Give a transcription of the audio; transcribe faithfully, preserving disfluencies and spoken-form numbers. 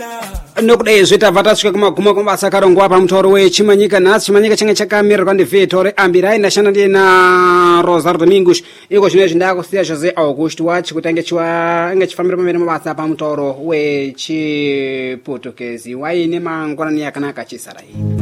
nokudai zvoita vatasvika kumaguma kumabasa akarongwa pamutoro wechimanyika nhasi chimanyika change chakamirwa ndivhetore ambirai ndashanda ndiye na Rosario Domingos iko zvino zvindakusiya Jose Augusto wachi kuti ange chiwa ange chifambira pamberi mabasa pamutoro wechiportuguese waine mangwanani yakanaka chisara iyi.